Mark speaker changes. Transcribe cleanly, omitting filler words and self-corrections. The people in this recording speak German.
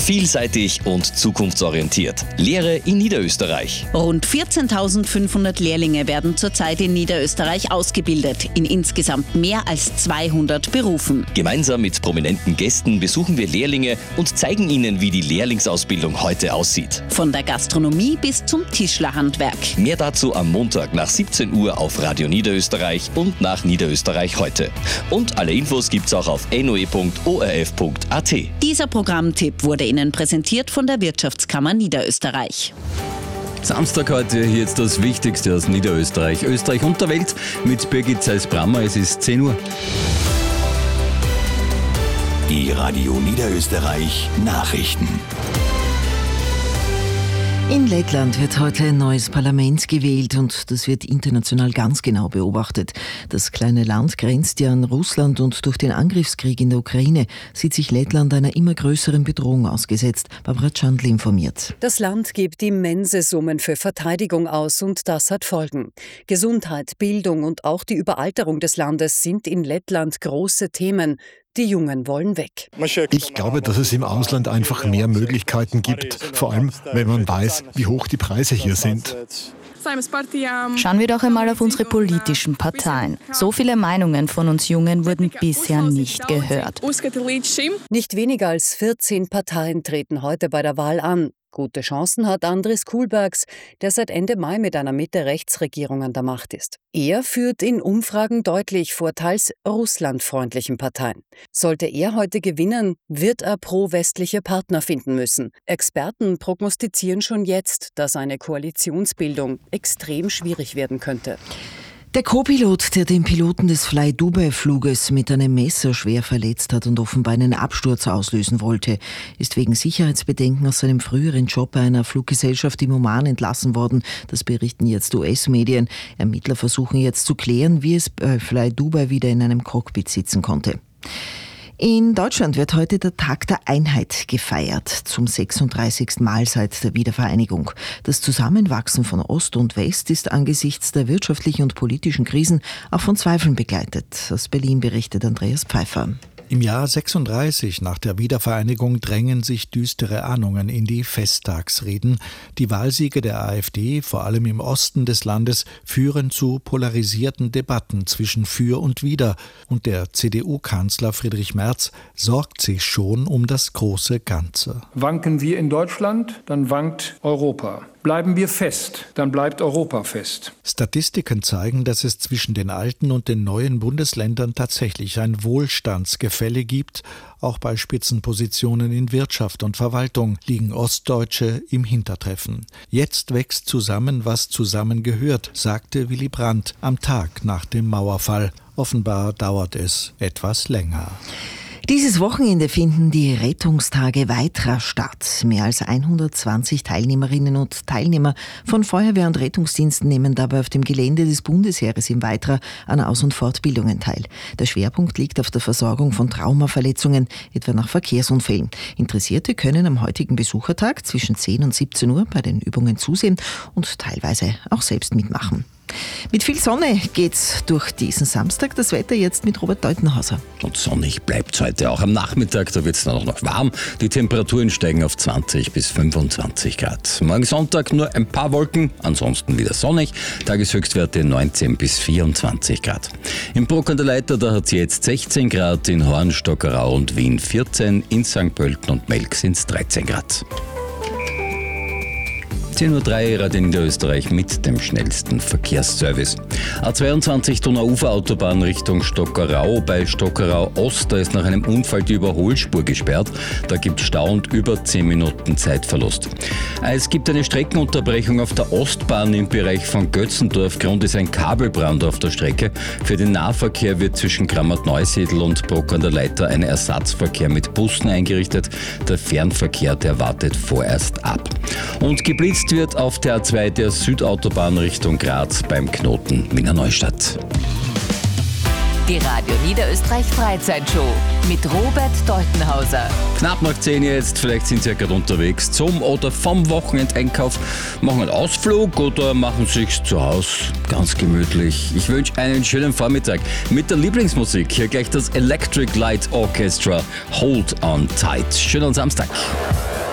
Speaker 1: Vielseitig und zukunftsorientiert. Lehre in Niederösterreich.
Speaker 2: Rund 14.500 Lehrlinge werden zurzeit in Niederösterreich ausgebildet, in insgesamt mehr als 200 Berufen.
Speaker 1: Gemeinsam mit prominenten Gästen besuchen wir Lehrlinge und zeigen ihnen, wie die Lehrlingsausbildung heute aussieht.
Speaker 2: Von der Gastronomie bis zum Tischlerhandwerk.
Speaker 1: Mehr dazu am Montag nach 17 Uhr auf Radio Niederösterreich und nach Niederösterreich heute. Und alle Infos gibt's auch auf noe.orf.at.
Speaker 2: Dieser Programmtipp wurde Ihnen präsentiert von der Wirtschaftskammer Niederösterreich.
Speaker 3: Samstag heute, hier jetzt das Wichtigste aus Niederösterreich, Österreich und der Welt mit Birgit Seis-Brammer. Es ist 10 Uhr.
Speaker 4: Die Radio Niederösterreich Nachrichten.
Speaker 5: In Lettland wird heute ein neues Parlament gewählt und das wird international ganz genau beobachtet. Das kleine Land grenzt ja an Russland und durch den Angriffskrieg in der Ukraine sieht sich Lettland einer immer größeren Bedrohung ausgesetzt. Barbara Chandler informiert.
Speaker 6: Das Land gibt immense Summen für Verteidigung aus und das hat Folgen. Gesundheit, Bildung und auch die Überalterung des Landes sind in Lettland große Themen. Die Jungen wollen weg.
Speaker 7: Ich glaube, dass es im Ausland einfach mehr Möglichkeiten gibt, vor allem wenn man weiß, wie hoch die Preise hier sind.
Speaker 8: Schauen wir doch einmal auf unsere politischen Parteien. So viele Meinungen von uns Jungen wurden bisher nicht gehört.
Speaker 6: Nicht weniger als 14 Parteien treten heute bei der Wahl an. Gute Chancen hat Andris Kullbergs, der seit Ende Mai mit einer Mitte-Rechts-Regierung an der Macht ist. Er führt in Umfragen deutlich vor teils russlandfreundlichen Parteien. Sollte er heute gewinnen, wird er pro-westliche Partner finden müssen. Experten prognostizieren schon jetzt, dass eine Koalitionsbildung extrem schwierig werden könnte.
Speaker 5: Der Co-Pilot, der den Piloten des Fly-Dubai-Fluges mit einem Messer schwer verletzt hat und offenbar einen Absturz auslösen wollte, ist wegen Sicherheitsbedenken aus seinem früheren Job bei einer Fluggesellschaft im Oman entlassen worden. Das berichten jetzt US-Medien. Ermittler versuchen jetzt zu klären, wie es bei Fly-Dubai wieder in einem Cockpit sitzen konnte. In Deutschland wird heute der Tag der Einheit gefeiert, zum 36. Mal seit der Wiedervereinigung. Das Zusammenwachsen von Ost und West ist angesichts der wirtschaftlichen und politischen Krisen auch von Zweifeln begleitet. Aus Berlin berichtet Andreas Pfeiffer.
Speaker 9: Im Jahr 36 nach der Wiedervereinigung drängen sich düstere Ahnungen in die Festtagsreden. Die Wahlsiege der AfD, vor allem im Osten des Landes, führen zu polarisierten Debatten zwischen Für und Wider. Und der CDU-Kanzler Friedrich Merz sorgt sich schon um das große Ganze.
Speaker 10: Wanken wir in Deutschland, dann wankt Europa. Bleiben wir fest, dann bleibt Europa fest.
Speaker 9: Statistiken zeigen, dass es zwischen den alten und den neuen Bundesländern tatsächlich ein Wohlstandsgefälle gibt. Auch bei Spitzenpositionen in Wirtschaft und Verwaltung liegen Ostdeutsche im Hintertreffen. Jetzt wächst zusammen, was zusammengehört, sagte Willy Brandt am Tag nach dem Mauerfall. Offenbar dauert es etwas länger.
Speaker 5: Dieses Wochenende finden die Rettungstage Weitra statt. Mehr als 120 Teilnehmerinnen und Teilnehmer von Feuerwehr- und Rettungsdiensten nehmen dabei auf dem Gelände des Bundesheeres in Weitra an Aus- und Fortbildungen teil. Der Schwerpunkt liegt auf der Versorgung von Traumaverletzungen, etwa nach Verkehrsunfällen. Interessierte können am heutigen Besuchertag zwischen 10 und 17 Uhr bei den Übungen zusehen und teilweise auch selbst mitmachen. Mit viel Sonne geht's durch diesen Samstag. Das Wetter jetzt mit Robert Deutenhauser.
Speaker 3: Und sonnig bleibt es heute auch am Nachmittag. Da wird es dann auch noch warm. Die Temperaturen steigen auf 20 bis 25 Grad. Morgen Sonntag nur ein paar Wolken, ansonsten wieder sonnig. Tageshöchstwerte 19 bis 24 Grad. In Bruck an der Leiter, da hat es jetzt 16 Grad. In Horn, Stockerau und Wien 14. In St. Pölten und Melk sind es 13 Grad. 10.03 Uhr Radio Niederösterreich mit dem schnellsten Verkehrsservice. A22 Donauuferautobahn Richtung Stockerau. Bei Stockerau Ost, da ist nach einem Unfall die Überholspur gesperrt. Da gibt es Stau und über 10 Minuten Zeitverlust. Es gibt eine Streckenunterbrechung auf der Ostbahn im Bereich von Götzendorf. Grund ist ein Kabelbrand auf der Strecke. Für den Nahverkehr wird zwischen Krammert-Neusiedl und Bruck an der Leiter ein Ersatzverkehr mit Bussen eingerichtet. Der Fernverkehr, der wartet vorerst ab. Und geblitzt wird auf der A2 der Südautobahn Richtung Graz beim Knoten Wiener Neustadt.
Speaker 11: Die Radio Niederösterreich Freizeitshow mit Robert Deutenhauser.
Speaker 3: Knapp nach 10 jetzt, vielleicht sind Sie ja gerade unterwegs zum oder vom Wochenendeinkauf, machen einen Ausflug oder machen sich's zu Hause ganz gemütlich. Ich wünsche einen schönen Vormittag mit der Lieblingsmusik. Hier gleich das Electric Light Orchestra Hold on Tight. Schönen Samstag.